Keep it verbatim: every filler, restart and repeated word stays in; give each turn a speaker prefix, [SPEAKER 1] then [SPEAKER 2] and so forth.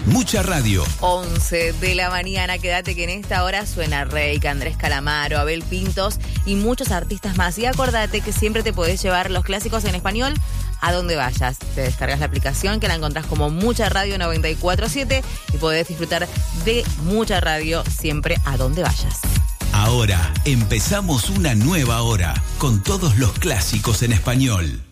[SPEAKER 1] Mucha Radio.
[SPEAKER 2] once de la mañana, quédate que en esta hora suena Reik, Andrés Calamaro, Abel Pintos y muchos artistas más. Y acordate que siempre te podés llevar los clásicos en español a donde vayas. Te descargas la aplicación que la encontrás como Mucha Radio noventa y cuatro siete y podés disfrutar de Mucha Radio siempre a donde vayas.
[SPEAKER 1] Ahora empezamos una nueva hora con todos los clásicos en español.